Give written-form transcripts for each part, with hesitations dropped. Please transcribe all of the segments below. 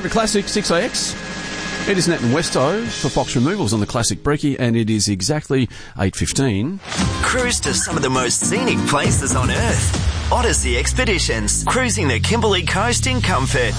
Forever Classic 6AX. It is Nat and Westo for Fox Removals on the Classic Brekkie, and it is exactly 8:15. Cruise to some of the most scenic places on Earth. Odyssey Expeditions, cruising the Kimberley coast in comfort.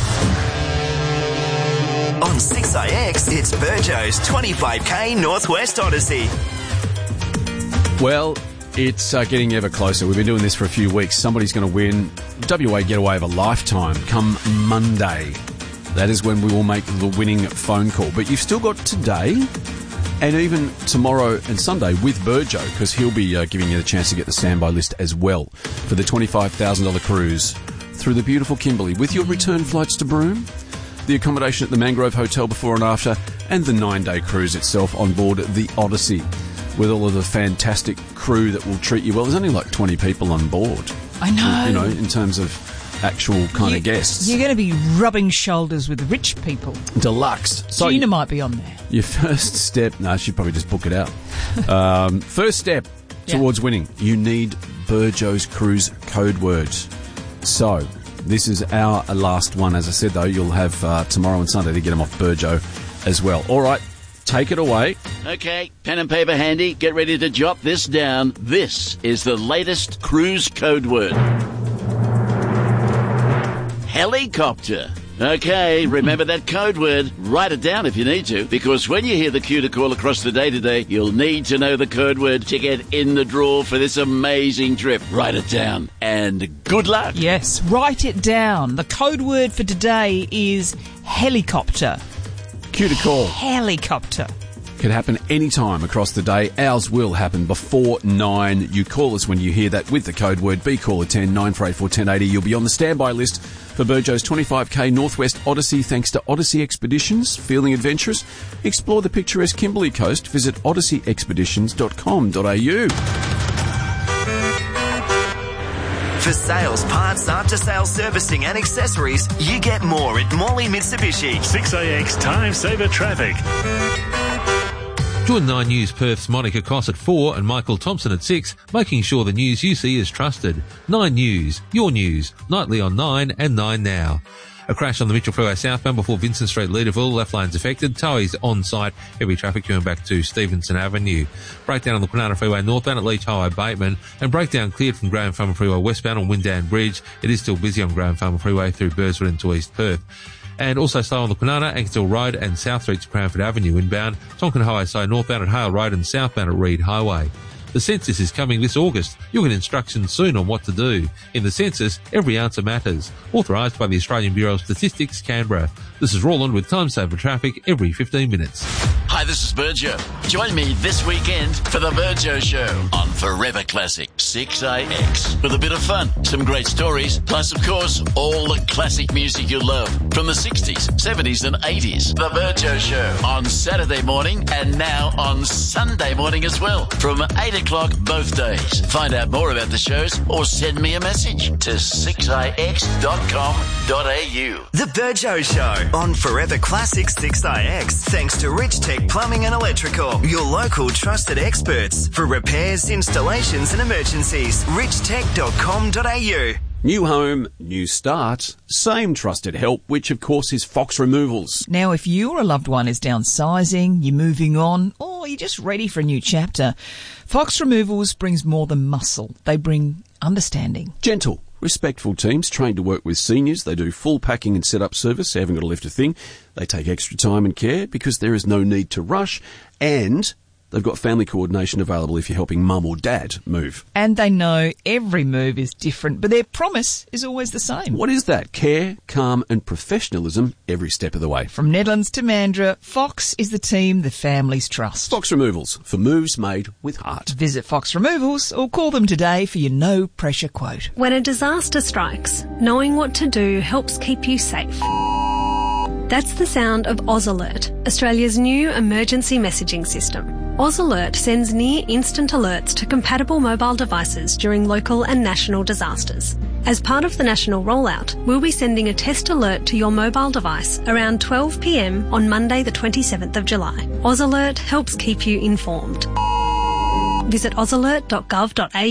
On 6AX, it's Burjo's 25k Northwest Odyssey. Well, it's getting ever closer. We've been doing this for a few weeks. Somebody's going to win WA Getaway of a Lifetime come Monday. That is when we will make the winning phone call. But you've still got today and even tomorrow and Sunday with Burjo, because he'll be giving you the chance to get the standby list as well for the $25,000 cruise through the beautiful Kimberley with your return flights to Broome, the accommodation at the Mangrove Hotel before and after, and the 9-day cruise itself on board the Odyssey with all of the fantastic crew that will treat you well. There's only like 20 people on board. I know. You know, in terms of actual kind of guests. You're going to be rubbing shoulders with rich people. Deluxe. So Gina might be on there. Your first step, no, she'd probably just book it out. First step towards winning, you need Burjo's Cruise code words. So this is our last one. As I said, though, you'll have tomorrow and Sunday to get them off Burjo as well. All right, take it away. Okay, pen and paper handy. Get ready to jot this down. This is the latest cruise code word. Helicopter. Okay, remember that code word. Write it down if you need to, because when you hear the cue to call across the day today, you'll need to know the code word to get in the draw for this amazing trip. Write it down, and good luck. Yes, write it down. The code word for today is helicopter. Cue to call. Helicopter. Can happen any time across the day. Ours will happen before 9. You call us when you hear that with the code word. Be caller 10 9484 1080. You'll be on the standby list for Burjo's 25k Northwest Odyssey thanks to Odyssey Expeditions. Feeling adventurous? Explore the picturesque Kimberley coast. Visit odysseyexpeditions.com.au. For sales, parts, after-sales servicing and accessories, you get more at Morley Mitsubishi. 6AX Time Saver Traffic. Join 9 News Perth's Monica Koss at 4 and Michael Thompson at 6, making sure the news you see is trusted. 9 News, your news, nightly on 9 and 9 Now. A crash on the Mitchell Freeway southbound before Vincent Street, Leederville. Left lane's affected. Towie's on site. Heavy traffic going back to Stevenson Avenue. Breakdown on the Kwinana Freeway northbound at Leach Highway Bateman. And breakdown cleared from Graham Farmer Freeway westbound on Windan Bridge. It is still busy on Graham Farmer Freeway through Burswood into East Perth. And also slow on the Kwinana, Ankersdale Road and South Street to Cranford Avenue inbound. Tonkin Highway side northbound at Hale Road and southbound at Reed Highway. The census is coming this August. You'll get instructions soon on what to do. In the census, every answer matters. Authorised by the Australian Bureau of Statistics, Canberra. This is Roland with Time Saver Traffic every 15 minutes. Hi, this is Burjo. Join me this weekend for the Burjo Show on Forever Classic 6AX. With a bit of fun, some great stories, plus, of course, all the classic music you love from the 60s, 70s and 80s. The Burjo Show on Saturday morning and now on Sunday morning as well from 8 o'clock both days. Find out more about the shows or send me a message to 6ix.com.au. The Burjo Show on Forever Classic 6IX. Thanks to Rich Tech Plumbing and Electrical, your local trusted experts for repairs, installations and emergencies. richtech.com.au. New home, new start, same trusted help, which of course is Fox Removals. Now, if you or a loved one is downsizing, you're moving on, or you're just ready for a new chapter, Fox Removals brings more than muscle. They bring understanding. Gentle, respectful teams trained to work with seniors. They do full packing and set-up service. They haven't got to lift a thing. They take extra time and care because there is no need to rush, and they've got family coordination available if you're helping mum or dad move. And they know every move is different, but their promise is always the same. What is that? Care, calm and professionalism every step of the way. From Nedlands to Mandurah, Fox is the team the families trust. Fox Removals, for moves made with heart. Visit Fox Removals or call them today for your no-pressure quote. When a disaster strikes, knowing what to do helps keep you safe. That's the sound of Oz Alert, Australia's new emergency messaging system. Oz Alert sends near-instant alerts to compatible mobile devices during local and national disasters. As part of the national rollout, we'll be sending a test alert to your mobile device around 12 p.m. on Monday the 27th of July. Oz Alert helps keep you informed. Visit ozalert.gov.au.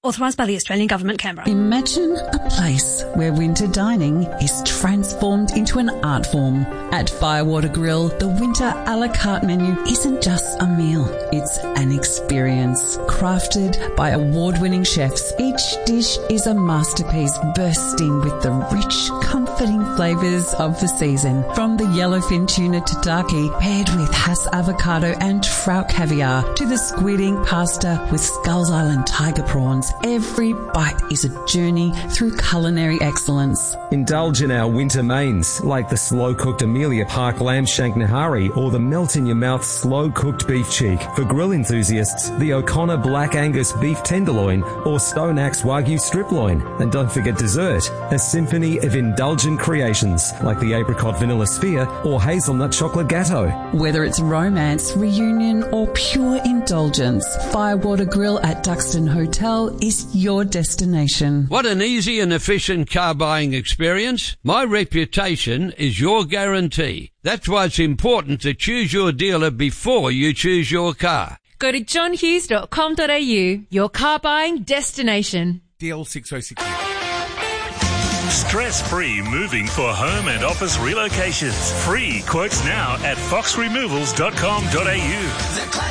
Authorised by the Australian Government, Canberra. Imagine a place where winter dining is transformed into an art form. At Firewater Grill, the winter a la carte menu isn't just a meal. It's an experience. Crafted by award-winning chefs, each dish is a masterpiece bursting with the rich, comforting flavours of the season. From the yellowfin tuna tataki paired with Hass avocado and trout caviar to the squid ink pasta with Skulls Island tiger prawns, every bite is a journey through culinary excellence. Indulge in our winter mains, like the slow-cooked Amelia Park lamb shank nahari or the melt-in-your-mouth slow-cooked beef cheek. For grill enthusiasts, the O'Connor Black Angus beef tenderloin or Stone Axe Wagyu strip loin. And don't forget dessert, a symphony of indulgent creations like the apricot vanilla sphere or hazelnut chocolate gatto. Whether it's romance, reunion or pure indulgence, Firewater Grill at Duxton Hotel is your destination. What an easy and efficient car buying experience. My reputation is your guarantee. That's why it's important to choose your dealer before you choose your car. Go to johnhughes.com.au, your car buying destination. DL 606. Stress-free moving for home and office relocations. Free quotes now at foxremovals.com.au.